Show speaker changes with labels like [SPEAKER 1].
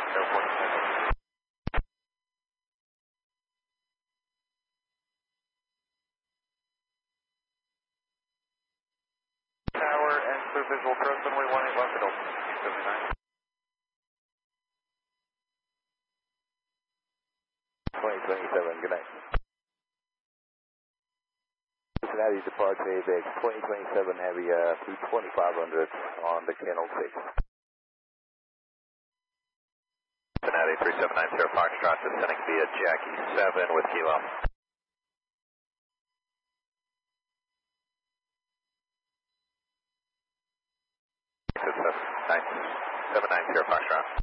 [SPEAKER 1] Airport. Tower and clear visual approach runway 18 left at Altimeter 279.
[SPEAKER 2] 2027, good night. Cincinnati departure AVX 2027 Heavy through 2500 on the Kennel 6.
[SPEAKER 1] Cincinnati 3790 Foxtrot descending via Jackie 7 with kilo. 790 Foxtrot.